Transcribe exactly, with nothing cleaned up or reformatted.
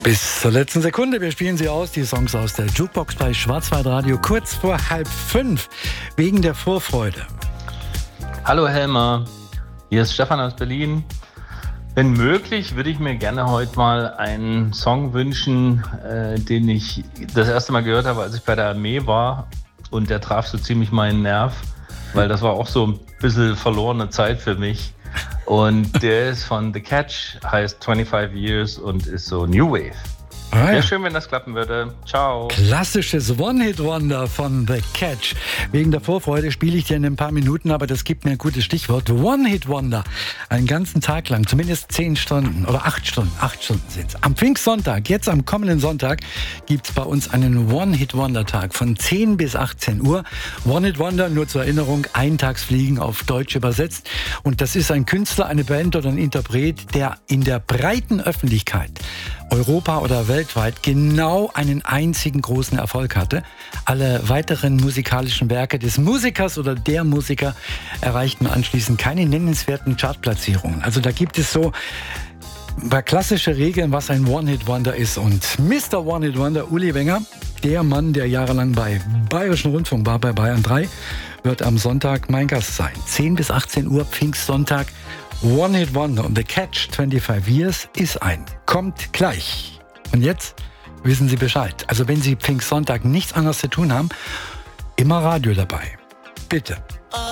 Bis zur letzten Sekunde. Wir spielen sie aus, die Songs aus der Jukebox bei Schwarzwaldradio, kurz vor halb fünf, wegen der Vorfreude. Hallo Helmer, hier ist Stefan aus Berlin. Wenn möglich, würde ich mir gerne heute mal einen Song wünschen, äh, den ich das erste Mal gehört habe, als ich bei der Armee war. Und der traf so ziemlich meinen Nerv, weil das war auch so ein bisschen verlorene Zeit für mich. Und der ist von The Catch, heißt twenty-five years und ist so New Wave. Ah, ja. Wäre schön, wenn das klappen würde. Ciao. Klassisches One-Hit-Wonder von The Catch. Wegen der Vorfreude spiele ich dir in ein paar Minuten, aber das gibt mir ein gutes Stichwort. One-Hit-Wonder. Einen ganzen Tag lang, zumindest zehn Stunden oder acht Stunden. Acht Stunden sind es. Am Pfingstsonntag, jetzt am kommenden Sonntag, gibt es bei uns einen One-Hit-Wonder-Tag von zehn bis achtzehn Uhr. One-Hit-Wonder, nur zur Erinnerung, Eintagsfliegen auf Deutsch übersetzt. Und das ist ein Künstler, eine Band oder ein Interpret, der in der breiten Öffentlichkeit, Europa oder weltweit, genau einen einzigen großen Erfolg hatte. Alle weiteren musikalischen Werke des Musikers oder der Musiker erreichten anschließend keine nennenswerten Chartplatzierungen. Also da gibt es so ein paar klassische Regeln, was ein One-Hit-Wonder ist. Und Mister One-Hit-Wonder, Uli Wenger, der Mann, der jahrelang bei Bayerischen Rundfunk war, bei Bayern drei, wird am Sonntag mein Gast sein. zehn bis achtzehn Uhr, Pfingstsonntag. One-Hit-Wonder und The Catch, twenty-five years, ist ein. Kommt gleich. Und jetzt wissen Sie Bescheid. Also wenn Sie Pfingstsonntag nichts anderes zu tun haben, immer Radio dabei. Bitte.